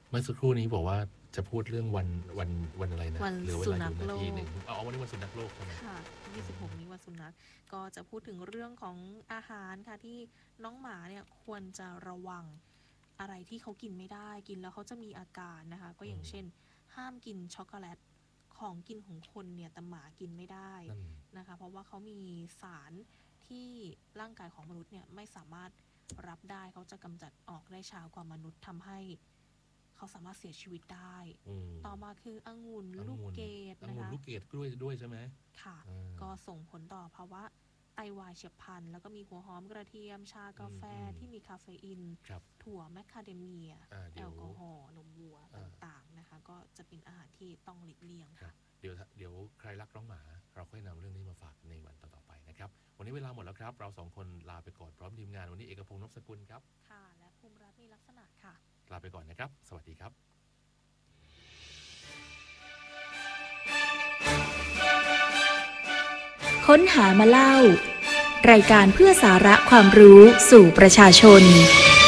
เมื่อสักครู่นี้บอกว่าจะพูดเรื่องวันอะไรนะเหลือเวลาอยู่นาทีหนึ่งวันนี้วันสุนัขโลกใช่ไหมค่ะ26นี้วันสุนัขก็จะพูดถึงเรื่องของอาหารค่ะที่น้องหมาเนี่ยควรจะระวังอะไรที่เขากินไม่ได้กินแล้วเขาจะมีอาการนะคะก็อย่างเช่นห้ามกินช็อกโกแลตของกินของคนเนี่ยแต่หมากินไม่ได้นะคะเพราะว่าเขามีสารที่ร่างกายของมนุษย์เนี่ยไม่สามารถรับได้เขาจะกำจัดออกได้ช้ากว่ามนุษย์ทำให้เขาสามารถเสียชีวิตได้ต่อมาคือองุ่นลูกเกดนะคะลูกเกดด้วยใช่ไหมค่ะก็ส่งผลต่อภาวะไตวายเฉียบพลันแล้วก็มีหัวหอมกระเทียมชากาแฟที่มีคาเฟอีนถั่วแมคคาเดเมียแอลกอฮอล์นมวัวต่างๆนะคะก็จะเป็นอาหารที่ต้องหลีกเลี่ยงค่ะเดี๋ยวใครรักน้องหมาเราค่อยนำเรื่องนี้มาฝากในวันต่อๆไปนะครับวันนี้เวลาหมดแล้วครับเรา2คนลาไปก่อนพร้อมทีมงานวันนี้เอกพงษ์นพสกุลครับค่ะและภูมิรัตน์มีลักษณะค่ะลาไปก่อนนะครับสวัสดีครับค้นหามาเล่ารายการเพื่อสาระความรู้สู่ประชาชน